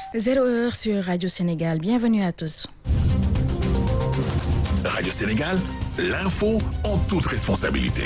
0h sur Radio Sénégal. Bienvenue à tous. Radio Sénégal, l'info en toute responsabilité.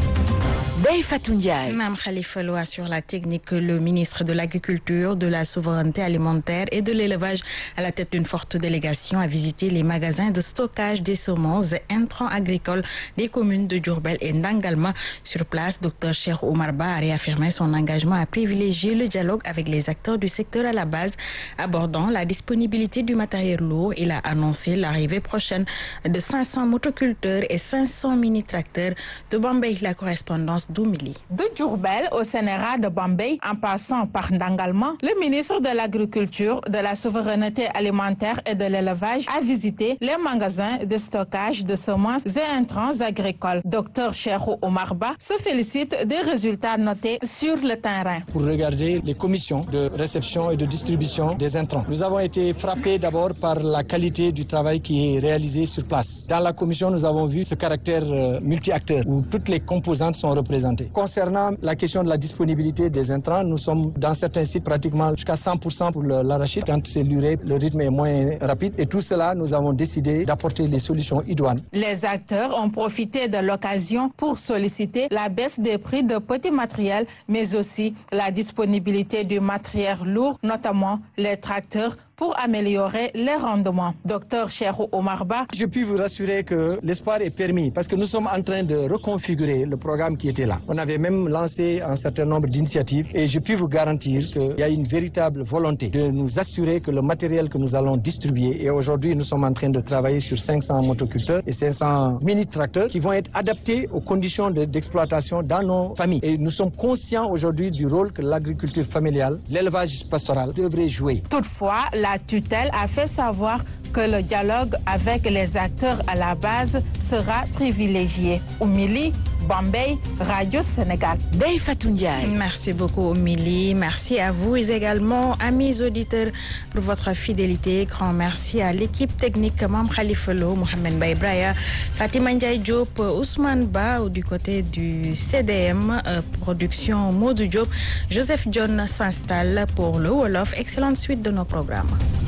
Ndeye Fatou Ndiaye. Mame Khalifa Lo assure la technique. Le ministre de l'Agriculture, de la Souveraineté alimentaire et de l'Élevage, à la tête d'une forte délégation, a visité les magasins de stockage des semences et intrants agricoles des communes de Diourbel et Ndangalma. Sur place, Dr Cheikh Oumar Ba a réaffirmé son engagement à privilégier le dialogue avec les acteurs du secteur à la base. Abordant la disponibilité du matériel lourd, il a annoncé l'arrivée prochaine de 500 motoculteurs et 500 mini-tracteurs. De Bambey, la correspondance d'Oumili. De Diourbel au CNRA de Bambey, en passant par Ndangalma, le ministre de l'Agriculture, de la Souveraineté alimentaire et de l'Élevage a visité les magasins de stockage de semences et intrants agricoles. Dr Cheikh Oumar Ba se félicite des résultats notés sur le terrain. Pour regarder les commissions de réception et de distribution des intrants, nous avons été frappés d'abord par la qualité du travail qui est réalisé sur place. Dans la commission, nous avons vu ce caractère multi-acteur où toutes les composantes sont représentées. Concernant la question de la disponibilité des intrants, nous sommes dans certains sites pratiquement jusqu'à 100% pour l'arachide. Quand c'est l'urée, le rythme est moins rapide. Et tout cela, nous avons décidé d'apporter les solutions idoines. Les acteurs ont profité de l'occasion pour solliciter la baisse des prix de petits matériels, mais aussi la disponibilité du matériel lourd, notamment les tracteurs, pour améliorer les rendements. Docteur Cheikh Oumar Ba. Je puis vous rassurer que l'espoir est permis parce que nous sommes en train de reconfigurer le programme qui était là. On avait même lancé un certain nombre d'initiatives et je puis vous garantir qu'il y a une véritable volonté de nous assurer que le matériel que nous allons distribuer, et aujourd'hui nous sommes en train de travailler sur 500 motoculteurs et 500 mini-tracteurs qui vont être adaptés aux conditions d'exploitation dans nos familles. Et nous sommes conscients aujourd'hui du rôle que l'agriculture familiale, l'élevage pastoral devrait jouer. Toutefois, la tutelle a fait savoir que le dialogue avec les acteurs à la base sera privilégié. Oumili, Bambey, Radio Sénégal. Ndeye Fatou Ndiaye. Merci beaucoup, Oumili. Merci à vous également, amis auditeurs, pour votre fidélité. Grand merci à l'équipe technique, Mame Khalifa Lo, Mohamed Baybraya, Fatima Ndiaye Diop, Ousmane Ba, du côté du CDM, production Modou Diop. Joseph John s'installe pour le Wolof. Excellente suite de nos programmes.